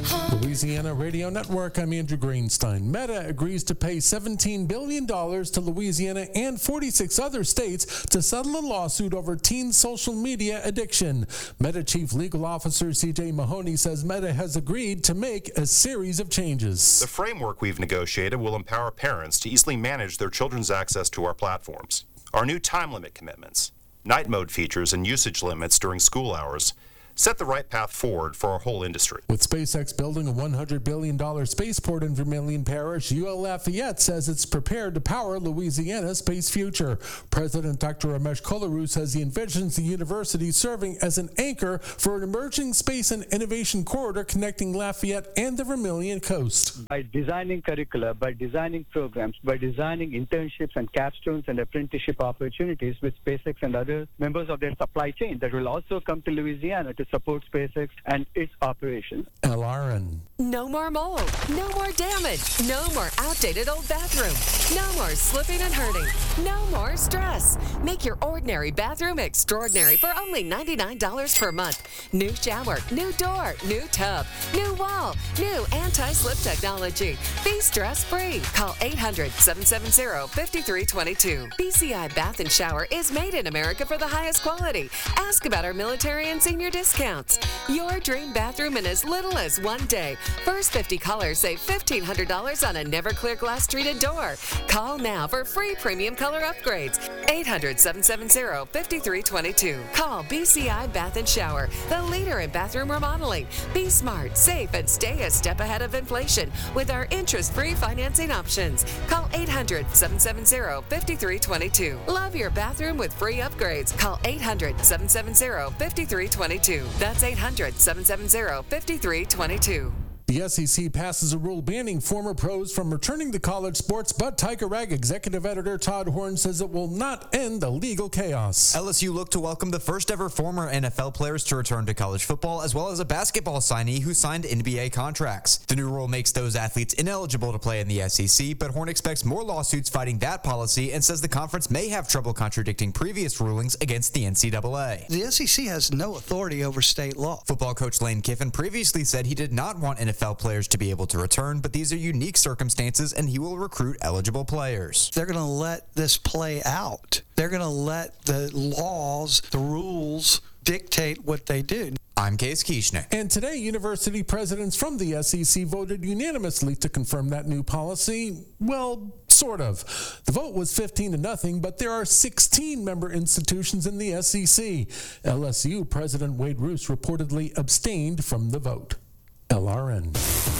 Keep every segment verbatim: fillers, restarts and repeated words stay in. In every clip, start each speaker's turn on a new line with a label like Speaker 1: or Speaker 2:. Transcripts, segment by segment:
Speaker 1: Louisiana Radio Network, I'm Andrew Greenstein. Meta agrees to pay seventeen billion dollars to Louisiana and forty-six other states to settle a lawsuit over teen social media addiction. Meta Chief Legal Officer C J Mahoney says Meta has agreed to make a series of changes.
Speaker 2: The framework we've negotiated will empower parents to easily manage their children's access to our platforms. Our new time limit commitments, night mode features, and usage limits during school hours set the right path forward for our whole industry.
Speaker 1: With SpaceX building a one hundred billion dollars spaceport in Vermilion Parish, U L Lafayette says it's prepared to power Louisiana's space future. President Doctor Ramesh Kolaru says he envisions the university serving as an anchor for an emerging space and innovation corridor connecting Lafayette and the Vermilion coast.
Speaker 3: By designing curricula, by designing programs, by designing internships and capstones and apprenticeship opportunities with SpaceX and other members of their supply chain that will also come to Louisiana to support SpaceX and its operations.
Speaker 1: L R N.
Speaker 4: No more mold. No more damage. No more outdated old bathroom. No more slipping and hurting. No more stress. Make your ordinary bathroom extraordinary for only ninety-nine dollars per month. New shower, new door, new tub, new wall, new anti-slip technology. Be stress-free. Call eight hundred, seven seven zero, five three two two. B C I Bath and Shower is made in America for the highest quality. Ask about our military and senior discounts. Your dream bathroom in as little as one day. First fifty callers save fifteen hundred dollars on a Never-Clear glass treated door. Call now for free premium color upgrades. eight hundred, seven seven zero, five three two two. Call B C I Bath and Shower, the leader in bathroom remodeling. Be smart, safe, and stay a step ahead of inflation with our interest-free financing options. Call eight hundred, seven seven zero, five three two two. Love your bathroom with free upgrades. Call eight hundred, seven seven zero, five three two two. That's eight hundred, seven seven zero, five three two two.
Speaker 1: The S E C passes a rule banning former pros from returning to college sports, but Tiger Rag executive editor Todd Horn says it will not end the legal chaos.
Speaker 5: L S U looked to welcome the first ever former N F L players to return to college football, as well as a basketball signee who signed N B A contracts. The new rule makes those athletes ineligible to play in the S E C, but Horn expects more lawsuits fighting that policy and says the conference may have trouble contradicting previous rulings against the N C double A.
Speaker 6: The S E C has no authority over state law.
Speaker 5: Football coach Lane Kiffin previously said he did not want N F L players to be able to return, but these are unique circumstances and he will recruit eligible players.
Speaker 6: They're going to let this play out. They're going to let the laws, the rules, dictate what they do.
Speaker 5: I'm Case Kieschnick.
Speaker 1: And today, university presidents from the S E C voted unanimously to confirm that new policy. Well, sort of. The vote was fifteen to nothing, but there are sixteen member institutions in the S E C. L S U President Wade Roos reportedly abstained from the vote. L R N.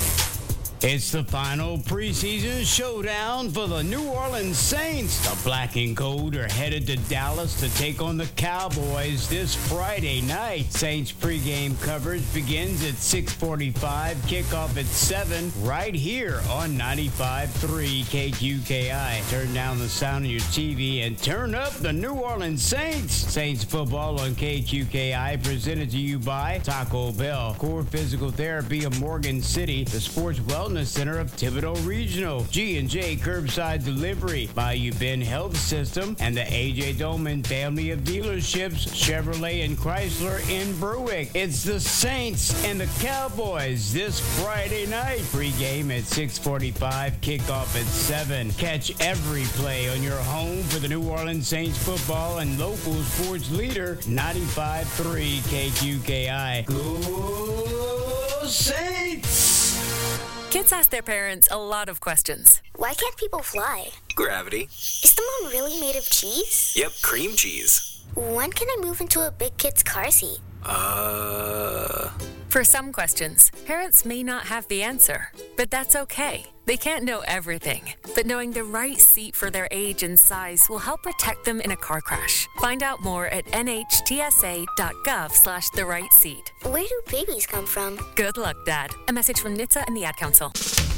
Speaker 7: It's the final preseason showdown for the New Orleans Saints. The black and gold are headed to Dallas to take on the Cowboys this Friday night. Saints pregame coverage begins at six forty-five, kickoff at seven, right here on ninety-five point three K Q K I. Turn down the sound of your T V and turn up the New Orleans Saints. Saints football on K Q K I, presented to you by Taco Bell, Core Physical Therapy of Morgan City, the Sports Wellness Center of Thibodeau Regional, G and J Curbside Delivery, Bayou Bend Health System, and the A J Dolman family of dealerships, Chevrolet and Chrysler in Berwick. It's the Saints and the Cowboys this Friday night. Pre-game at six forty-five, kickoff at seven. Catch every play on your home for the New Orleans Saints football and local sports leader, ninety-five point three K Q K I. Go Saints!
Speaker 8: Kids ask their parents a lot of questions.
Speaker 9: Why can't people fly?
Speaker 10: Gravity.
Speaker 9: Is the moon really made of cheese?
Speaker 10: Yep, cream cheese.
Speaker 9: When can I move into a big kid's car seat?
Speaker 10: Uh...
Speaker 8: For some questions, parents may not have the answer, but that's okay. They can't know everything, but knowing the right seat for their age and size will help protect them in a car crash. Find out more at N H T S A dot gov slash the right seat.
Speaker 9: Where do babies come from?
Speaker 8: Good luck, Dad. A message from N H T S A and the Ad Council.